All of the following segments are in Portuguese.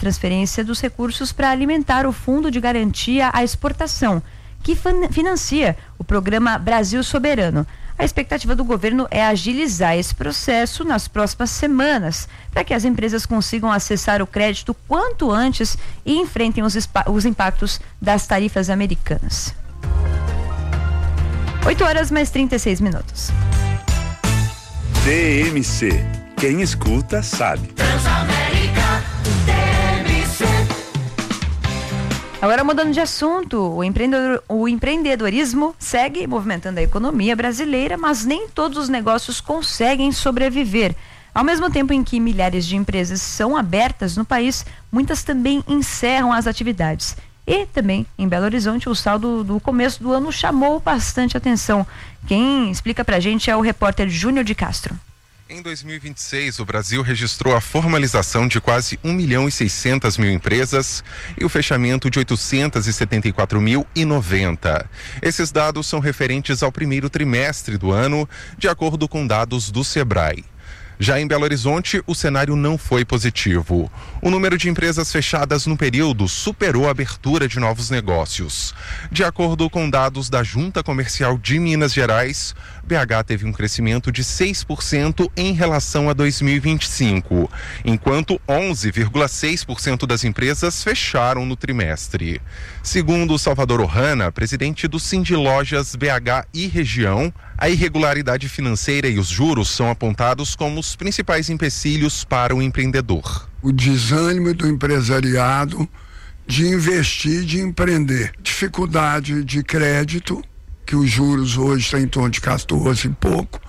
transferência dos recursos para alimentar o Fundo de Garantia à Exportação, que financia o programa Brasil Soberano. A expectativa do governo é agilizar esse processo nas próximas semanas, para que as empresas consigam acessar o crédito quanto antes e enfrentem os impactos das tarifas americanas. 8h mais 36. TMC. Quem escuta sabe. Transamérica, TMC. Agora, mudando de assunto, o empreendedorismo segue movimentando a economia brasileira, mas nem todos os negócios conseguem sobreviver. Ao mesmo tempo em que milhares de empresas são abertas no país, muitas também encerram as atividades. E também, em Belo Horizonte, o saldo do começo do ano chamou bastante atenção. Quem explica pra gente é o repórter Júnior de Castro. Em 2026, o Brasil registrou a formalização de quase 1.600.000 empresas e o fechamento de 874.090. Esses dados são referentes ao primeiro trimestre do ano, de acordo com dados do Sebrae. Já em Belo Horizonte, o cenário não foi positivo. O número de empresas fechadas no período superou a abertura de novos negócios. De acordo com dados da Junta Comercial de Minas Gerais, BH teve um crescimento de 6% em relação a 2025, enquanto 11,6% das empresas fecharam no trimestre. Segundo Salvador Ohana, presidente do Sindilojas BH e região, a irregularidade financeira e os juros são apontados como os principais empecilhos para o empreendedor. O desânimo do empresariado de investir, de empreender. Dificuldade de crédito, que os juros hoje estão em torno de 14 e pouco,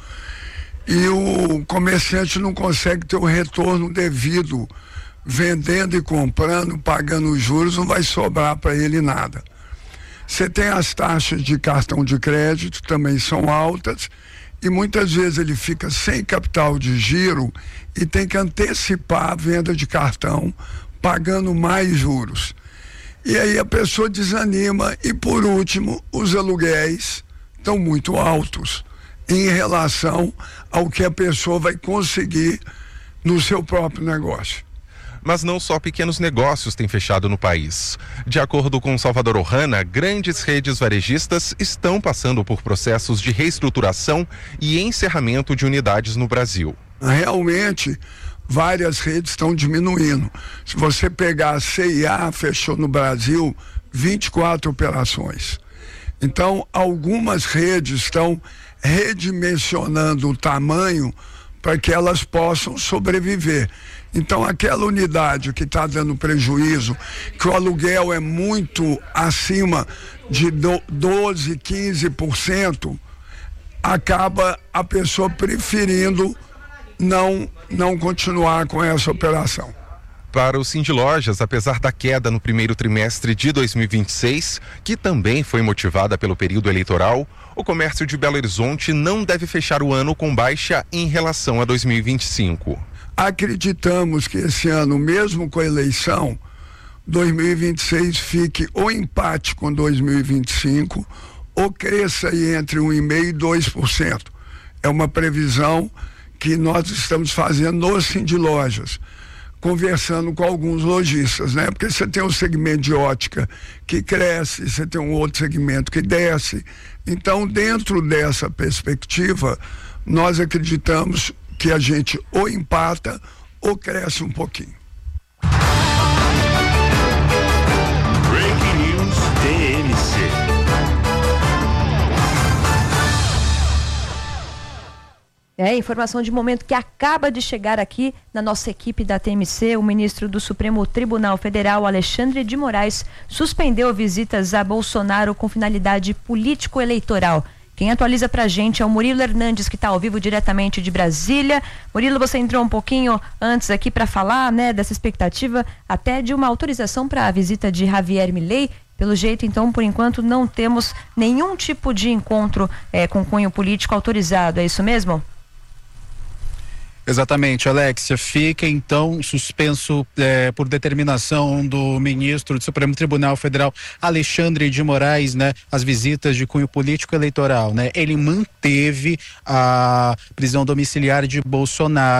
e o comerciante não consegue ter o retorno devido, vendendo e comprando, pagando os juros, não vai sobrar para ele nada. Você tem as taxas de cartão de crédito, também são altas, e muitas vezes ele fica sem capital de giro e tem que antecipar a venda de cartão, pagando mais juros. E aí a pessoa desanima e, por último, os aluguéis estão muito altos em relação ao que a pessoa vai conseguir no seu próprio negócio. Mas não só pequenos negócios têm fechado no país. De acordo com Salvador Ohana, grandes redes varejistas estão passando por processos de reestruturação e encerramento de unidades no Brasil. Realmente, várias redes estão diminuindo. Se você pegar a C&A, fechou no Brasil 24 operações. Então, algumas redes estão redimensionando o tamanho para que elas possam sobreviver. Então, aquela unidade que está dando prejuízo, que o aluguel é muito acima de 12%, 15%, acaba a pessoa preferindo não continuar com essa operação. Para o Sindilojas, apesar da queda no primeiro trimestre de 2026, que também foi motivada pelo período eleitoral, o comércio de Belo Horizonte não deve fechar o ano com baixa em relação a 2025. Acreditamos que esse ano, mesmo com a eleição, 2026 fique ou empate com 2025 ou cresça aí entre 1,5% e 2%. É uma previsão que nós estamos fazendo no Sindilojas, conversando com alguns lojistas, né? Porque você tem um segmento de ótica que cresce, você tem um outro segmento que desce. Então, dentro dessa perspectiva, nós acreditamos que a gente ou empata ou cresce um pouquinho. Breaking News TMC. Informação de momento que acaba de chegar aqui na nossa equipe da TMC. O ministro do Supremo Tribunal Federal, Alexandre de Moraes, suspendeu visitas a Bolsonaro com finalidade político-eleitoral. Quem atualiza pra gente é o Murilo Hernandes, que está ao vivo diretamente de Brasília. Murilo, você entrou um pouquinho antes aqui para falar, né, dessa expectativa até de uma autorização para a visita de Javier Milei. Pelo jeito, então, por enquanto, não temos nenhum tipo de encontro com cunho político autorizado, é isso mesmo? Exatamente, Alexia. Fica então suspenso por determinação do ministro do Supremo Tribunal Federal, Alexandre de Moraes, né, as visitas de cunho político eleitoral, né? Ele manteve a prisão domiciliar de Bolsonaro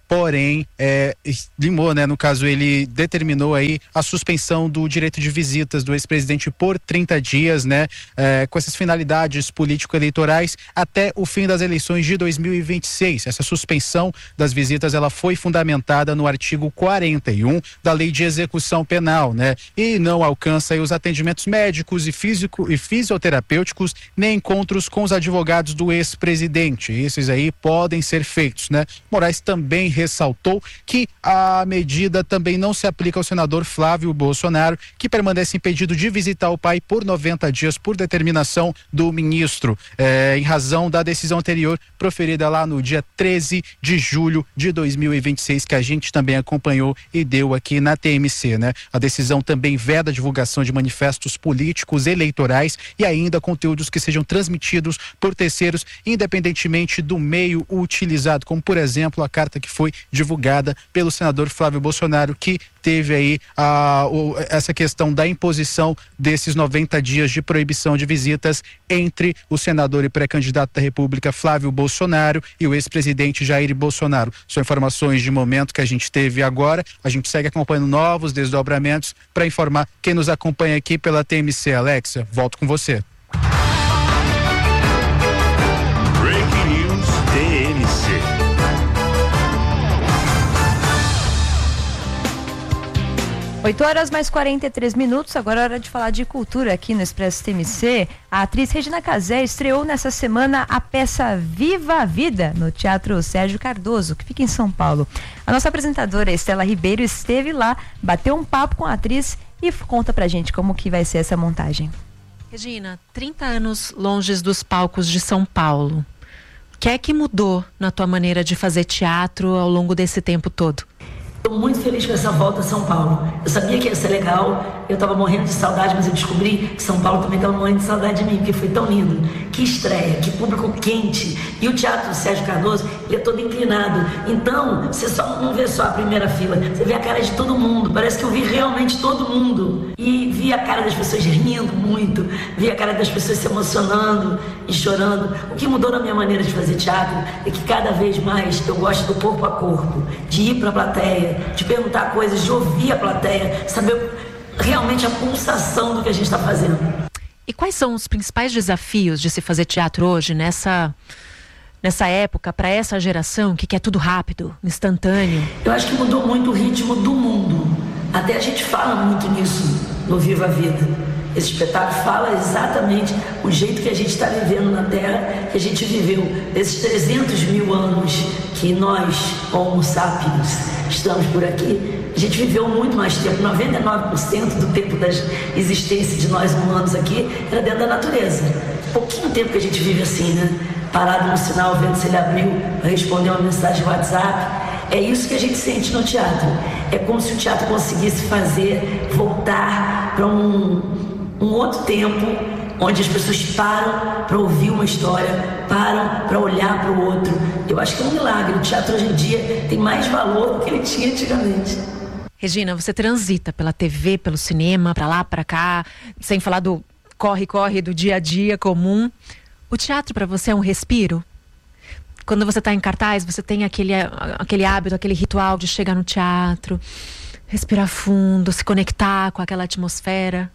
porém limou, né? No caso, ele determinou aí a suspensão do direito de visitas do ex-presidente por 30 dias, né? Com essas finalidades político-eleitorais até o fim das eleições de 2026. Essa suspensão das visitas, ela foi fundamentada no artigo 41 da Lei de Execução Penal, né? E não alcança aí os atendimentos médicos e fisioterapêuticos, nem encontros com os advogados do ex-presidente. Esses aí podem ser feitos, né? Moraes também ressaltou que a medida também não se aplica ao senador Flávio Bolsonaro, que permanece impedido de visitar o pai por 90 dias por determinação do ministro, em razão da decisão anterior proferida lá no dia 13 de julho de 2026, que a gente também acompanhou e deu aqui na TMC, né? A decisão também veda a divulgação de manifestos políticos eleitorais e ainda conteúdos que sejam transmitidos por terceiros, independentemente do meio utilizado, como por exemplo a carta que foi divulgada pelo senador Flávio Bolsonaro, que teve aí essa questão da imposição desses 90 dias de proibição de visitas entre o senador e pré-candidato da República Flávio Bolsonaro e o ex-presidente Jair Bolsonaro. São informações de momento que a gente teve agora. A gente segue acompanhando novos desdobramentos para informar quem nos acompanha aqui pela TMC. Alexia, volto com você. Breaking News TMC. 8h mais 43 minutos, agora é hora de falar de cultura aqui no Expresso TMC. A atriz Regina Casé estreou nessa semana a peça Viva a Vida, no Teatro Sérgio Cardoso, que fica em São Paulo. A nossa apresentadora Estela Ribeiro esteve lá, bateu um papo com a atriz e conta pra gente como que vai ser essa montagem. Regina, 30 anos longe dos palcos de São Paulo. O que é que mudou na tua maneira de fazer teatro ao longo desse tempo todo? Estou muito feliz com essa volta a São Paulo. Eu sabia que ia ser legal, eu estava morrendo de saudade, mas eu descobri que São Paulo também estava morrendo de saudade de mim, porque foi tão lindo. Que estreia, que público quente. E o Teatro Sérgio Cardoso, ele é todo inclinado. Então, você só não vê só a primeira fila, você vê a cara de todo mundo. Parece que eu vi realmente todo mundo. E vi a cara das pessoas rindo muito, vi a cara das pessoas se emocionando e chorando. O que mudou na minha maneira de fazer teatro é que cada vez mais eu gosto do corpo a corpo, de ir para a plateia, de perguntar coisas, de ouvir a plateia, saber realmente a pulsação do que a gente está fazendo. E quais são os principais desafios de se fazer teatro hoje, nessa época, para essa geração que quer tudo rápido, instantâneo? Eu acho que mudou muito o ritmo do mundo. Até a gente fala muito nisso no Viva a Vida. Esse espetáculo fala exatamente o jeito que a gente está vivendo na Terra, que a gente viveu esses 300 mil anos que nós, Homo sapiens, estamos por aqui. A gente viveu muito mais tempo, 99% do tempo da existência de nós humanos aqui era dentro da natureza. Pouquinho tempo que a gente vive assim, né? Parado no sinal, vendo se ele abriu para responder uma mensagem de WhatsApp. É isso que a gente sente no teatro. É como se o teatro conseguisse voltar para um outro tempo, onde as pessoas param para ouvir uma história, param para olhar para o outro. Eu acho que é um milagre. O teatro hoje em dia tem mais valor do que ele tinha antigamente. Regina, você transita pela TV, pelo cinema, para lá, para cá, sem falar do corre-corre do dia a dia comum. O teatro para você é um respiro? Quando você está em cartaz, você tem aquele hábito, aquele ritual de chegar no teatro, respirar fundo, se conectar com aquela atmosfera?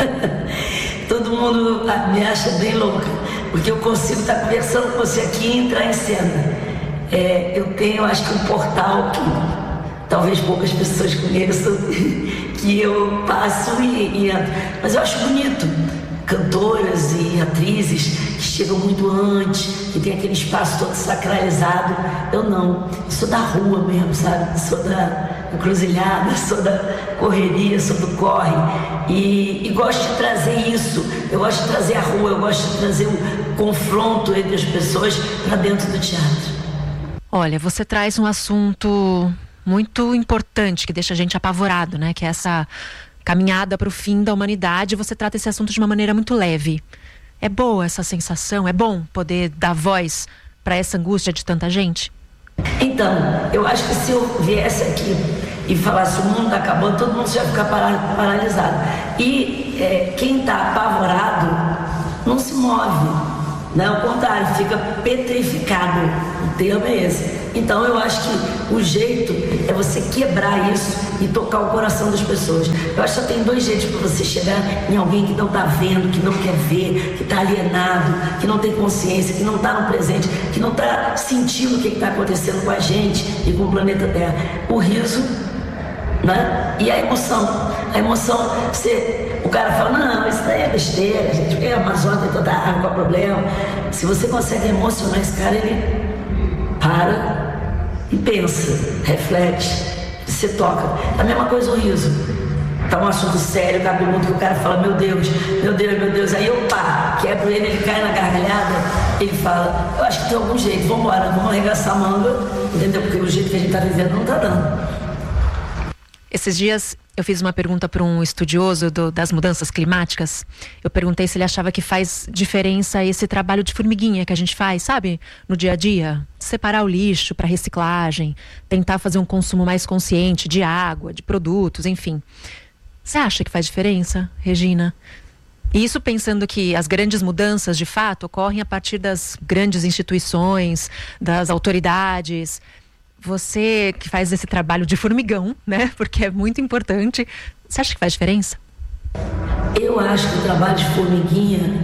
Todo mundo me acha bem louca, porque eu consigo estar conversando com você aqui e entrar em cena. Eu tenho, acho que um portal que talvez poucas pessoas conheçam, que eu passo e entro. Mas eu acho bonito. Cantoras e atrizes que chegam muito antes, que tem aquele espaço todo sacralizado. Eu não, eu sou da rua mesmo, sabe? Sou da encruzilhada, sou da correria, sou do corre. E gosto de trazer isso, eu gosto de trazer a rua, eu gosto de trazer o confronto entre as pessoas para dentro do teatro. Olha, você traz um assunto muito importante que deixa a gente apavorado, né? Que é essa caminhada para o fim da humanidade. Você trata esse assunto de uma maneira muito leve. É boa essa sensação? É bom poder dar voz para essa angústia de tanta gente? Então, eu acho que se eu viesse aqui e falasse o mundo está acabando, todo mundo já ia ficar paralisado. E quem está apavorado não se move. Não, ao contrário, fica petrificado. O termo é esse. Então eu acho que o jeito é você quebrar isso e tocar o coração das pessoas. Eu acho que só tem 2 jeitos para você chegar em alguém que não está vendo, que não quer ver, que está alienado, que não tem consciência, que não está no presente, que não está sentindo o que está acontecendo com a gente e com o planeta Terra. O riso, né? E a emoção. A emoção, o cara fala, não, isso daí é besteira, a gente vê a Amazônia, tem toda a água, qual é o problema? Se você consegue emocionar esse cara, ele para e pensa, reflete, você toca. A mesma coisa o riso. Tá um assunto sério, cabeludo, que o cara fala, meu Deus, meu Deus, meu Deus. Aí eu quebro ele cai na gargalhada, ele fala, eu acho que tem algum jeito, vamos embora, vamos arregaçar a manga, entendeu? Porque o jeito que a gente tá vivendo não tá dando. Esses dias eu fiz uma pergunta para um estudioso das mudanças climáticas. Eu perguntei se ele achava que faz diferença esse trabalho de formiguinha que a gente faz, sabe? No dia a dia. Separar o lixo para reciclagem, tentar fazer um consumo mais consciente de água, de produtos, enfim. Você acha que faz diferença, Regina? E isso pensando que as grandes mudanças, de fato, ocorrem a partir das grandes instituições, das autoridades. Você que faz esse trabalho de formigão, né? Porque é muito importante. Você acha que faz diferença? Eu acho que o trabalho de formiguinha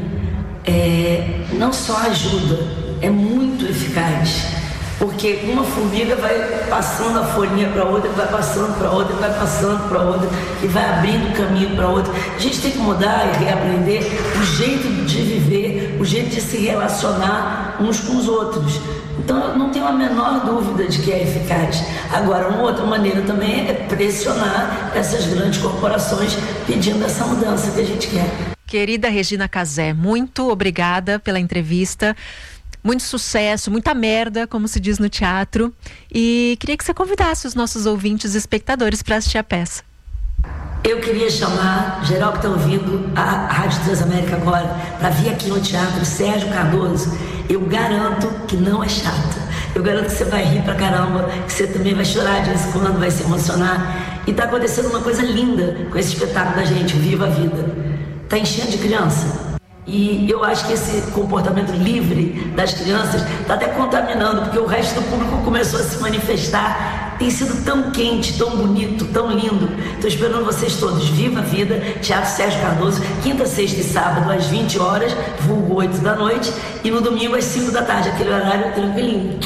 não só ajuda, é muito eficaz. Porque uma formiga vai passando a folhinha para outra, vai passando para outra, vai passando para outra e vai abrindo caminho para outra. A gente tem que mudar e reaprender o jeito de viver, o jeito de se relacionar uns com os outros. Então eu não tenho a menor dúvida de que é eficaz. Agora, uma outra maneira também é pressionar essas grandes corporações pedindo essa mudança que a gente quer. Querida Regina Casé, muito obrigada pela entrevista. Muito sucesso, muita merda, como se diz no teatro. E queria que você convidasse os nossos ouvintes e espectadores para assistir a peça. Eu queria chamar geral que está ouvindo a Rádio Transamérica agora para vir aqui no teatro Sérgio Cardoso. Eu garanto que não é chato. Eu garanto que você vai rir pra caramba, que você também vai chorar de vez em quando, vai se emocionar. E tá acontecendo uma coisa linda com esse espetáculo da gente, Viva a Vida. Tá enchendo de criança. E eu acho que esse comportamento livre das crianças está até contaminando, porque o resto do público começou a se manifestar. Tem sido tão quente, tão bonito, tão lindo. Estou esperando vocês todos. Viva a Vida, Teatro Sérgio Cardoso, quinta, sexta e sábado às 20 horas, vulgo 8 da noite, e no domingo às 5 da tarde, aquele horário tranquilinho.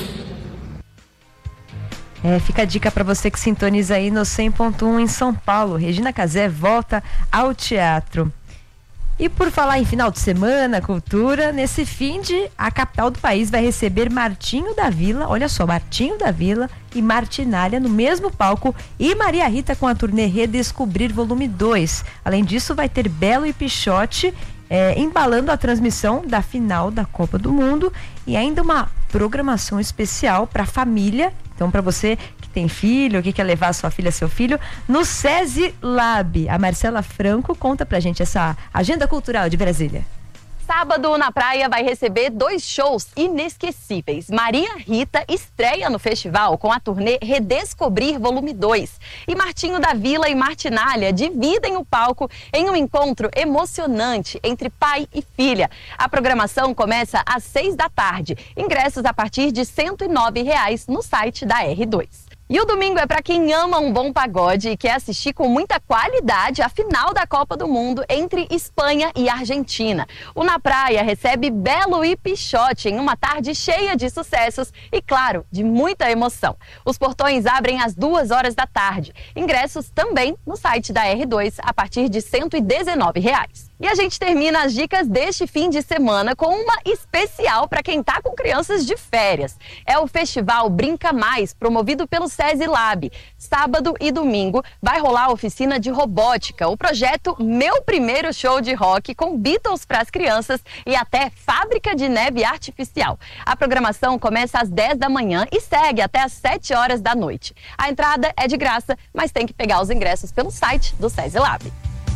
Fica a dica para você que sintoniza aí no 100.1 em São Paulo. Regina Casé volta ao teatro. E por falar em final de semana, cultura, nesse fim de a capital do país vai receber Martinho da Vila, olha só, Martinho da Vila e Martinália no mesmo palco e Maria Rita com a turnê Redescobrir Volume 2. Além disso, vai ter Belo e Pichote embalando a transmissão da final da Copa do Mundo e ainda uma programação especial para a família. Então, para você que tem filho, que quer levar sua filha, seu filho, no SESI Lab. A Marcela Franco conta pra gente essa agenda cultural de Brasília. Sábado na praia vai receber 2 shows inesquecíveis. Maria Rita estreia no festival com a turnê Redescobrir Volume 2. E Martinho da Vila e Martinália dividem o palco em um encontro emocionante entre pai e filha. A programação começa às 6 da tarde. Ingressos a partir de R$ 109 no site da R2. E o domingo é para quem ama um bom pagode e quer assistir com muita qualidade a final da Copa do Mundo entre Espanha e Argentina. O Na Praia recebe Belo e Pichote em uma tarde cheia de sucessos e, claro, de muita emoção. Os portões abrem às 2 horas da tarde. Ingressos também no site da R2 a partir de R$ 119. E a gente termina as dicas deste fim de semana com uma especial para quem está com crianças de férias. É o Festival Brinca Mais, promovido pelo SESI Lab. Sábado e domingo vai rolar a oficina de robótica, o projeto Meu Primeiro Show de Rock com Beatles para as crianças e até fábrica de neve artificial. A programação começa às 10 da manhã e segue até às 7 horas da noite. A entrada é de graça, mas tem que pegar os ingressos pelo site do SESI Lab.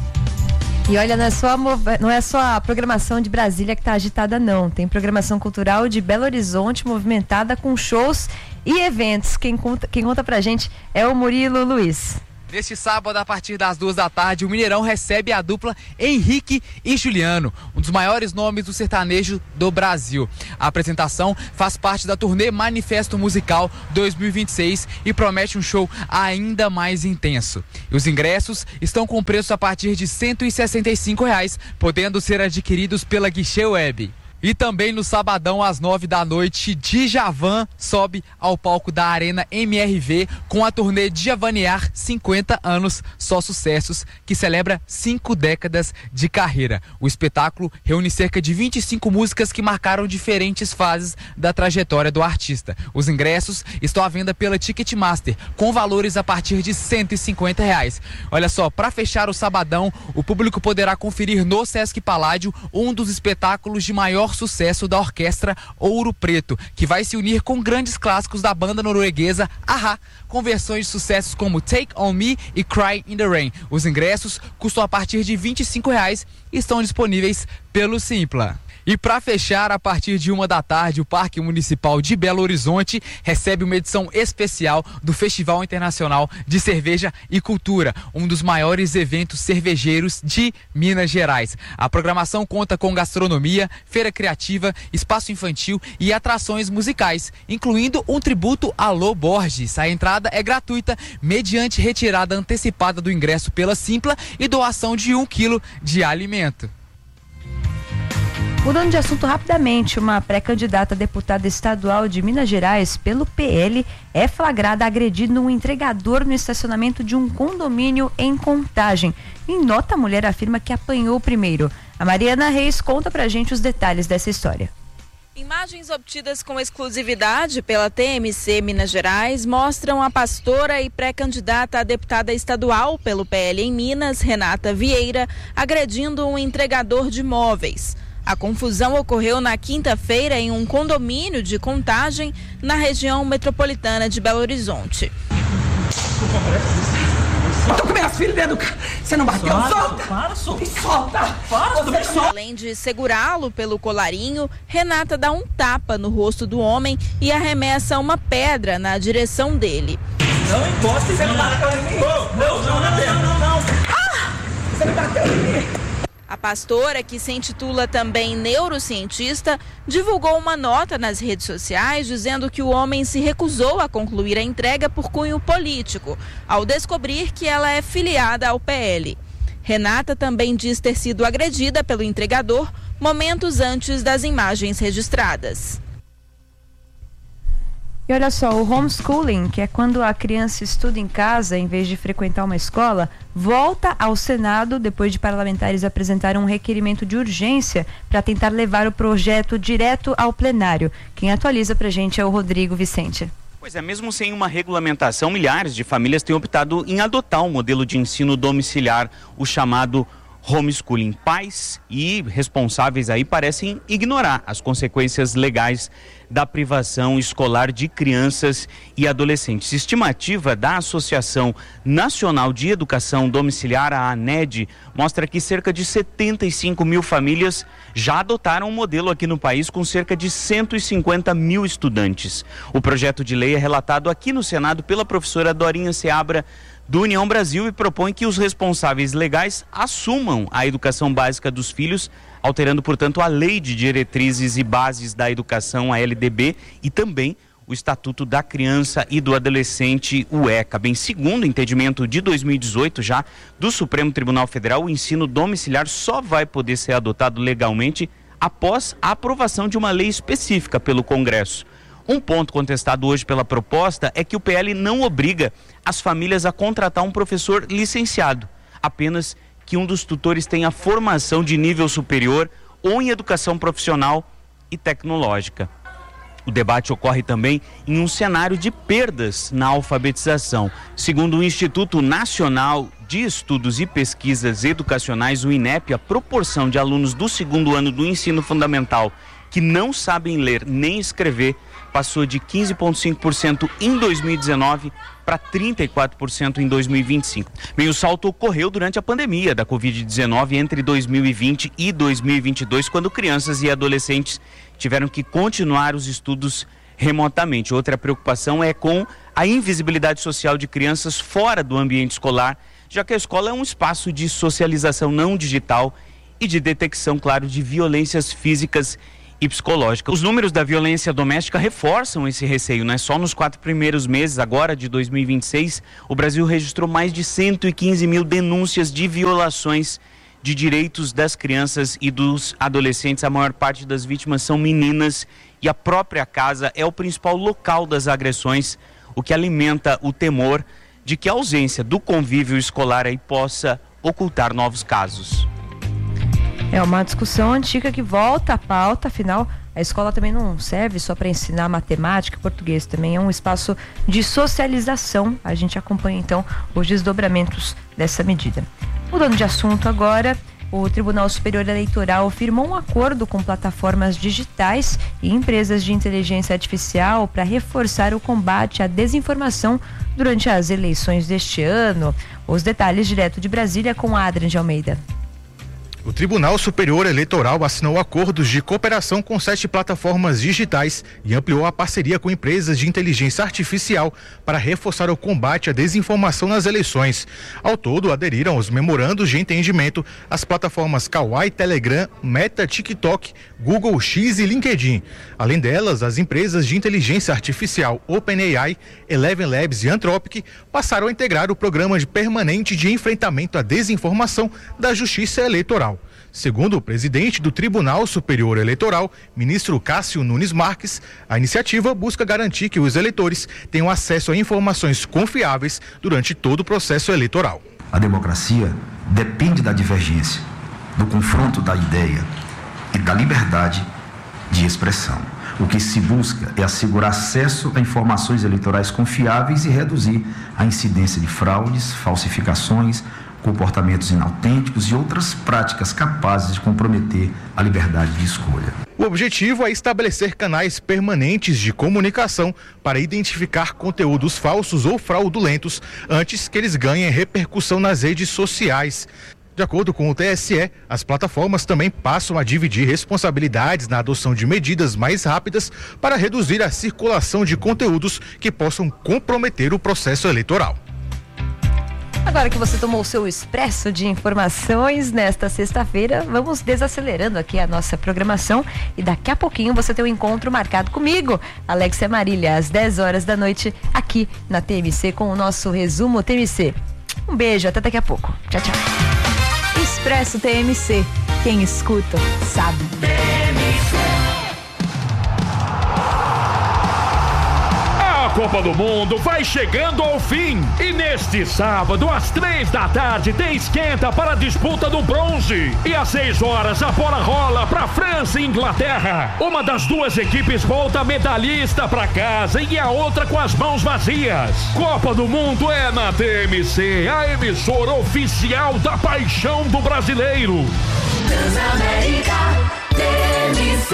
E olha, não é só a programação de Brasília que está agitada, não. Tem programação cultural de Belo Horizonte movimentada com shows e eventos. Quem conta pra gente é o Murilo Luiz. Neste sábado, a partir das 2 da tarde, o Mineirão recebe a dupla Henrique e Juliano, um dos maiores nomes do sertanejo do Brasil. A apresentação faz parte da turnê Manifesto Musical 2026 e promete um show ainda mais intenso. E os ingressos estão com preço a partir de R$ 165, podendo ser adquiridos pela Guichê Web. E também no sabadão, às 9 da noite, Djavan sobe ao palco da Arena MRV com a turnê Djavanear 50 anos, só sucessos, que celebra 5 décadas de carreira. O espetáculo reúne cerca de 25 músicas que marcaram diferentes fases da trajetória do artista. Os ingressos estão à venda pela Ticketmaster, com valores a partir de R$ 150. Olha só, para fechar o sabadão, o público poderá conferir no Sesc Paládio um dos espetáculos de maior sucesso da orquestra Ouro Preto, que vai se unir com grandes clássicos da banda norueguesa A-ha, com versões de sucessos como Take On Me e Cry in the Rain. Os ingressos custam a partir de R$ 25 e estão disponíveis pelo Simpla. E para fechar, a partir de 1 da tarde, o Parque Municipal de Belo Horizonte recebe uma edição especial do Festival Internacional de Cerveja e Cultura, um dos maiores eventos cervejeiros de Minas Gerais. A programação conta com gastronomia, feira criativa, espaço infantil e atrações musicais, incluindo um tributo a Lô Borges. A entrada é gratuita, mediante retirada antecipada do ingresso pela Simpla e doação de 1 quilo de alimento. Mudando de assunto rapidamente, uma pré-candidata a deputada estadual de Minas Gerais pelo PL é flagrada agredindo um entregador no estacionamento de um condomínio em Contagem. Em nota, a mulher afirma que apanhou primeiro. A Mariana Reis conta pra gente os detalhes dessa história. Imagens obtidas com exclusividade pela TMC Minas Gerais mostram a pastora e pré-candidata a deputada estadual pelo PL em Minas, Renata Vieira, agredindo um entregador de móveis. A confusão ocorreu na quinta-feira em um condomínio de Contagem, na região metropolitana de Belo Horizonte. Eu tô com minhas filhas dentro do carro. Você não bateu? Solta! Para, solta! Me solta! Para, solta! Além de segurá-lo pelo colarinho, Renata dá um tapa no rosto do homem e arremessa uma pedra na direção dele. Não encosta, você não bateu em mim! Não! Ah! Você me bateu em mim! A pastora, que se intitula também neurocientista, divulgou uma nota nas redes sociais dizendo que o homem se recusou a concluir a entrega por cunho político, ao descobrir que ela é filiada ao PL. Renata também diz ter sido agredida pelo entregador momentos antes das imagens registradas. E olha só, o homeschooling, que é quando a criança estuda em casa em vez de frequentar uma escola, volta ao Senado depois de parlamentares apresentarem um requerimento de urgência para tentar levar o projeto direto ao plenário. Quem atualiza pra gente é o Rodrigo Vicente. Pois é, mesmo sem uma regulamentação, milhares de famílias têm optado em adotar um modelo de ensino domiciliar, o chamado homeschooling. Pais e responsáveis aí parecem ignorar as consequências legais da privação escolar de crianças e adolescentes. Estimativa da Associação Nacional de Educação Domiciliar, a ANED, mostra que cerca de 75 mil famílias já adotaram um modelo aqui no país com cerca de 150 mil estudantes. O projeto de lei é relatado aqui no Senado pela professora Dorinha Seabra, do União Brasil, e propõe que os responsáveis legais assumam a educação básica dos filhos, alterando, portanto, a Lei de Diretrizes e Bases da Educação, a LDB, e também o Estatuto da Criança e do Adolescente, o ECA. Bem, segundo o entendimento de 2018 já do Supremo Tribunal Federal, o ensino domiciliar só vai poder ser adotado legalmente após a aprovação de uma lei específica pelo Congresso. Um ponto contestado hoje pela proposta é que o PL não obriga as famílias a contratar um professor licenciado, apenas que um dos tutores tenha formação de nível superior ou em educação profissional e tecnológica. O debate ocorre também em um cenário de perdas na alfabetização. Segundo o Instituto Nacional de Estudos e Pesquisas Educacionais, o INEP, a proporção de alunos do segundo ano do ensino fundamental que não sabem ler nem escrever passou de 15,5% em 2019 para 34% em 2025. Bem, o salto ocorreu durante a pandemia da Covid-19 entre 2020 e 2022, quando crianças e adolescentes tiveram que continuar os estudos remotamente. Outra preocupação é com a invisibilidade social de crianças fora do ambiente escolar, já que a escola é um espaço de socialização não digital e de detecção, claro, de violências físicas e psicológicas. Os números da violência doméstica reforçam esse receio, né? Só nos 4 primeiros meses, agora de 2026, o Brasil registrou mais de 115 mil denúncias de violações de direitos das crianças e dos adolescentes. A maior parte das vítimas são meninas e a própria casa é o principal local das agressões, o que alimenta o temor de que a ausência do convívio escolar aí possa ocultar novos casos. É uma discussão antiga que volta à pauta, afinal, a escola também não serve só para ensinar matemática e português, também é um espaço de socialização. A gente acompanha então os desdobramentos dessa medida. Mudando de assunto agora, o Tribunal Superior Eleitoral firmou um acordo com plataformas digitais e empresas de inteligência artificial para reforçar o combate à desinformação durante as eleições deste ano. Os detalhes direto de Brasília com Adrian de Almeida. O Tribunal Superior Eleitoral assinou acordos de cooperação com 7 plataformas digitais e ampliou a parceria com empresas de inteligência artificial para reforçar o combate à desinformação nas eleições. Ao todo, aderiram aos memorandos de entendimento as plataformas Kawaii, Telegram, Meta, TikTok, Google X e LinkedIn. Além delas, as empresas de inteligência artificial OpenAI, Eleven Labs e Anthropic passaram a integrar o programa permanente de enfrentamento à desinformação da Justiça Eleitoral. Segundo o presidente do Tribunal Superior Eleitoral, ministro Cássio Nunes Marques, a iniciativa busca garantir que os eleitores tenham acesso a informações confiáveis durante todo o processo eleitoral. A democracia depende da divergência, do confronto da ideia e da liberdade de expressão. O que se busca é assegurar acesso a informações eleitorais confiáveis e reduzir a incidência de fraudes, falsificações, comportamentos inautênticos e outras práticas capazes de comprometer a liberdade de escolha. O objetivo é estabelecer canais permanentes de comunicação para identificar conteúdos falsos ou fraudulentos antes que eles ganhem repercussão nas redes sociais. De acordo com o TSE, as plataformas também passam a dividir responsabilidades na adoção de medidas mais rápidas para reduzir a circulação de conteúdos que possam comprometer o processo eleitoral. Agora que você tomou o seu expresso de informações nesta sexta-feira, vamos desacelerando aqui a nossa programação e daqui a pouquinho você tem um encontro marcado comigo, Alexia Marília, às 10 horas da noite, aqui na TMC com o nosso resumo TMC. Um beijo, até daqui a pouco. Tchau, tchau. Expresso TMC. Quem escuta, sabe. A Copa do Mundo vai chegando ao fim e neste sábado às 3 da tarde tem esquenta para a disputa do bronze e às 6 horas a bola rola para França e Inglaterra. Uma das duas equipes volta medalhista para casa e a outra com as mãos vazias. Copa do Mundo é na TMC, a emissora oficial da paixão do brasileiro. Transamérica TMC.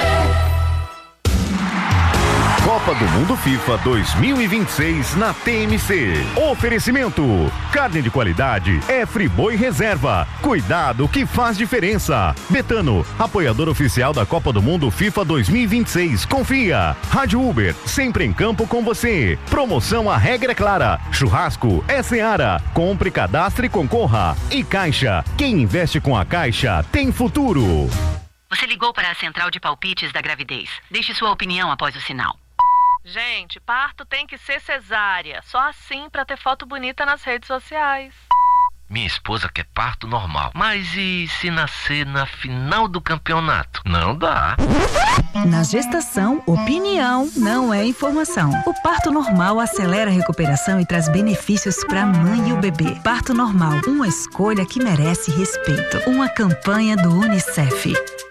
Copa do Mundo FIFA 2026 na TMC. Oferecimento: carne de qualidade é Friboi Reserva. Cuidado que faz diferença. Betano, apoiador oficial da Copa do Mundo FIFA 2026. Confia. Rádio Uber, sempre em campo com você. Promoção A Regra é Clara. Churrasco é Seara. Compre, cadastre e concorra. E Caixa, quem investe com a Caixa tem futuro. Você ligou para a central de palpites da gravidez. Deixe sua opinião após o sinal. Gente, parto tem que ser cesárea. Só assim pra ter foto bonita nas redes sociais. Minha esposa quer parto normal. Mas e se nascer na final do campeonato? Não dá. Na gestação, opinião não é informação. O parto normal acelera a recuperação e traz benefícios para a mãe e o bebê. Parto normal, uma escolha que merece respeito. Uma campanha do UNICEF.